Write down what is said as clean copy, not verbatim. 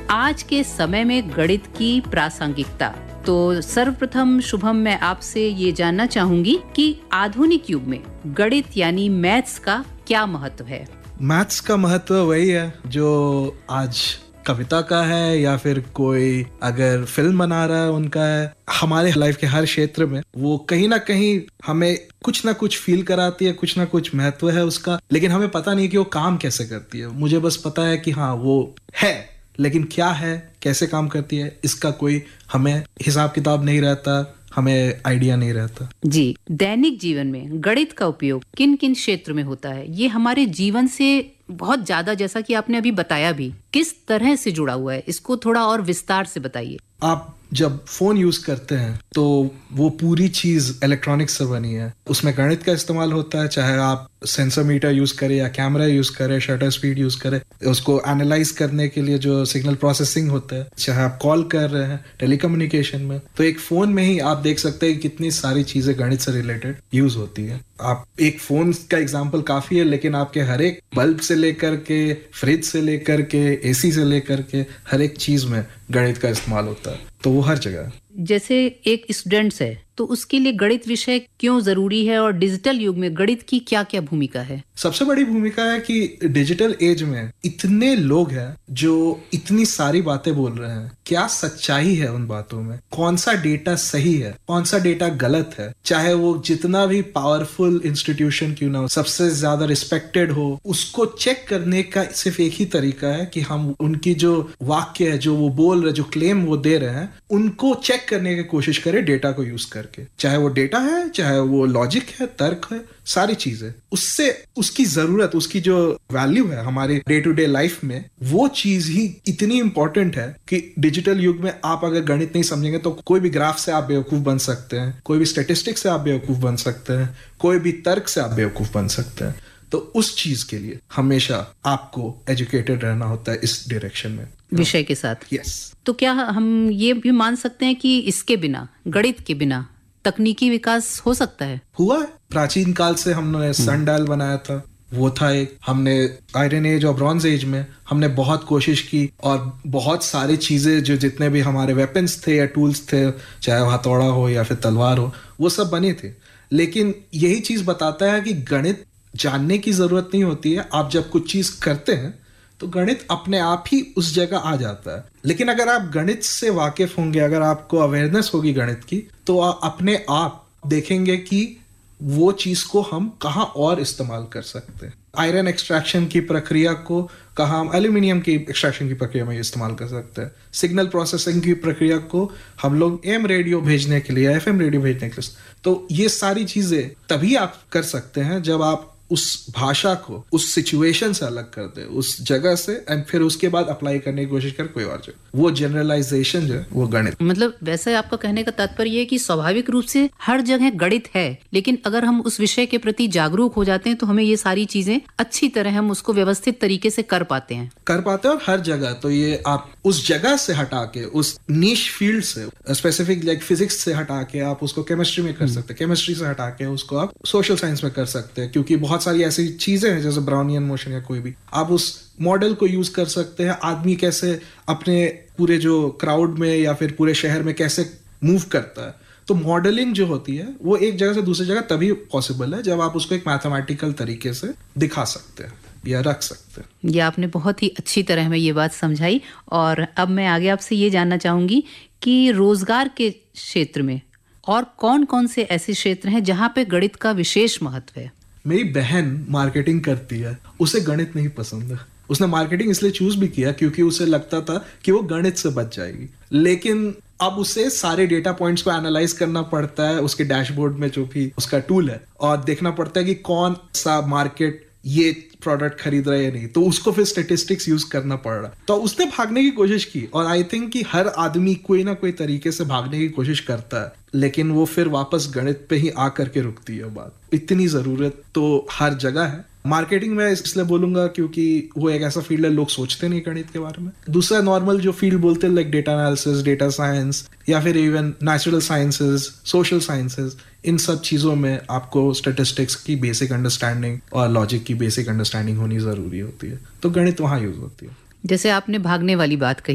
आज के समय में गणित की प्रासंगिकता। तो सर्वप्रथम शुभम, मैं आपसे ये जानना चाहूंगी कि आधुनिक युग में गणित यानी मैथ्स का क्या महत्व है? मैथ्स का महत्व वही है जो आज कविता का है या फिर कोई अगर फिल्म बना रहा है उनका है। हमारे लाइफ के हर क्षेत्र में वो कहीं ना कहीं हमें कुछ ना कुछ फील कराती है, कुछ ना कुछ महत्व है उसका, लेकिन हमें पता नहीं कि वो काम कैसे करती है। मुझे बस पता है कि हाँ वो है, लेकिन क्या है, कैसे काम करती है, इसका कोई हमें हिसाब किताब नहीं रहता, हमें आइडिया नहीं रहता। जी, दैनिक जीवन में गणित का उपयोग किन किन क्षेत्र में होता है? ये हमारे जीवन से बहुत ज्यादा, जैसा कि आपने अभी बताया भी, किस तरह से जुड़ा हुआ है, इसको थोड़ा और विस्तार से बताइए। आप जब फोन यूज करते हैं तो वो पूरी चीज इलेक्ट्रॉनिक्स से बनी है, उसमें गणित का इस्तेमाल होता है। चाहे आप सेंसर मीटर यूज करें या कैमरा यूज करें, शटर स्पीड यूज करें, उसको एनालाइज करने के लिए जो सिग्नल प्रोसेसिंग होता है, चाहे आप कॉल कर रहे हैं टेलीकम्युनिकेशन में, तो एक फोन में ही आप देख सकते हैं कितनी सारी चीजें गणित से रिलेटेड यूज होती है। आप एक फोन का एग्जांपल काफी है, लेकिन आपके हर एक बल्ब से लेकर के, फ्रिज से लेकर के, एसी से लेकर के, हर एक चीज में गणित का इस्तेमाल होता है, तो वो हर जगह। जैसे एक स्टूडेंट है तो उसके लिए गणित विषय क्यों जरूरी है और डिजिटल युग में गणित की क्या क्या भूमिका है? सबसे बड़ी भूमिका है कि डिजिटल एज में इतने लोग हैं जो इतनी सारी बातें बोल रहे हैं, क्या सच्चाई है उन बातों में, कौन सा डेटा सही है, कौन सा डेटा गलत है। चाहे वो जितना भी पावरफुल इंस्टीट्यूशन क्यों ना हो, सबसे ज्यादा रिस्पेक्टेड हो, उसको चेक करने का सिर्फ एक ही तरीका है कि हम उनकी जो वाक्य है, जो वो बोल रहे, जो क्लेम वो दे रहे हैं, उनको चेक करने की कोशिश करें डेटा को यूज करके। चाहे वो डेटा है, चाहे वो लॉजिक है, तर्क है, सारी चीजें, उससे उसकी जरूरत, उसकी जो वैल्यू है हमारे डे टू डे लाइफ में, वो चीज ही इतनी इंपॉर्टेंट है कि डिजिटल युग में आप अगर गणित नहीं समझेंगे तो कोई भी ग्राफ से आप बेवकूफ बन सकते हैं, कोई भी स्टेटिस्टिक्स से आप बेवकूफ बन सकते हैं, कोई भी तर्क से आप बेवकूफ बन सकते हैं। तो उस चीज के लिए हमेशा आपको एजुकेटेड रहना होता है इस डायरेक्शन में, विषय के साथ। यस। तो क्या हम ये भी मान सकते हैं कि इसके बिना, गणित के बिना तकनीकी विकास हो सकता है? हुआ है। प्राचीन काल से हमने सनडायल बनाया था, वो था एक। हमने आयरन एज और ब्रॉन्ज एज में हमने बहुत कोशिश की और बहुत सारी चीजें, जो जितने भी हमारे वेपन्स थे या टूल्स थे, चाहे हथौड़ा हो या फिर तलवार हो, वो सब बने थे। लेकिन यही चीज बताता है कि गणित जानने की जरूरत नहीं होती है। आप जब कुछ चीज करते हैं तो गणित अपने आप ही उस जगह आ जाता है। लेकिन अगर आप गणित से वाकिफ होंगे, अगर आपको अवेयरनेस होगी गणित की, तो आप अपने आप देखेंगे कि वो चीज को हम कहाँ और इस्तेमाल कर सकते हैं। आयरन एक्सट्रैक्शन की प्रक्रिया को कहाँ हम एल्यूमिनियम की एक्सट्रैक्शन की प्रक्रिया में इस्तेमाल कर सकते हैं। सिग्नल प्रोसेसिंग की प्रक्रिया को हम लोग एम रेडियो भेजने के लिए, एफएम रेडियो भेजने के लिए, तो ये सारी चीजें तभी आप कर सकते हैं जब आप उस भाषा को उस सिचुएशन से अलग कर दे, उस जगह से, एंड फिर उसके बाद अप्लाई करने की कोशिश कर कोई और जगह। वो जनरलाइजेशन जो है वो गणित। मतलब वैसे आपका कहने का तात्पर्य है कि स्वाभाविक रूप से हर जगह गणित है, लेकिन अगर हम उस विषय के प्रति जागरूक हो जाते हैं तो हमें ये सारी चीजें अच्छी तरह हम उसको व्यवस्थित तरीके से कर पाते हैं और हर जगह। तो ये आप उस जगह से हटा के, उस नीश फील्ड से, स्पेसिफिक लाइक फिजिक्स से हटा के आप उसको केमिस्ट्री में कर सकते हैं, केमिस्ट्री से हटा के उसको आप सोशल साइंस में कर सकते हैं, क्योंकि बहुत सारी ऐसी चीजें हैं जैसे ब्राउनियन मोशन या कोई भी, आप उस मॉडल को यूज कर सकते हैं। आदमी कैसे अपने पूरे जो क्राउड में या फिर पूरे शहर में कैसे मूव करता है, तो मॉडलिंग जो होती है वो एक जगह से दूसरी जगह तभी पॉसिबल है जब आप उसको एक मैथमेटिकल तरीके से दिखा सकते हैं या रख सकते हैं। ये आपने बहुत ही अच्छी तरह में ये बात समझाई। और अब मैं आगे आपसे ये जानना चाहूंगी कि रोजगार के क्षेत्र में और कौन कौन से ऐसे क्षेत्र हैं जहाँ पे गणित का विशेष महत्व है? मेरी बहन मार्केटिंग करती है, उसे गणित नहीं पसंद है। उसने मार्केटिंग इसलिए चूज भी किया क्योंकि उसे लगता था कि वो गणित से बच जाएगी, लेकिन अब उसे सारे डेटा पॉइंट्स को एनालाइज करना पड़ता है, उसके डैशबोर्ड में जो भी उसका टूल है, और देखना पड़ता है कि कौन सा मार्केट ये प्रोडक्ट खरीद रहा है या नहीं, तो उसको फिर स्टेटिस्टिक्स यूज करना पड़ रहा। तो उसने भागने की कोशिश की, और आई थिंक कि हर आदमी कोई ना कोई तरीके से भागने की कोशिश करता है, लेकिन वो फिर वापस गणित पे ही आकर के रुकती है बात। इतनी जरूरत तो हर जगह है। मार्केटिंग में इसलिए बोलूंगा क्योंकि वो एक ऐसा फील्ड है, लोग सोचते नहीं गणित के बारे में। दूसरा नॉर्मल जो फील्ड बोलते हैं like data analysis, data science, या फिर even natural sciences, social sciences, इन सब चीजों में आपको स्टैटिस्टिक्स की बेसिक अंडरस्टैंडिंग और लॉजिक की बेसिक अंडरस्टैंडिंग होनी जरूरी होती है, तो गणित वहां यूज होती है। जैसे आपने भागने वाली बात कही,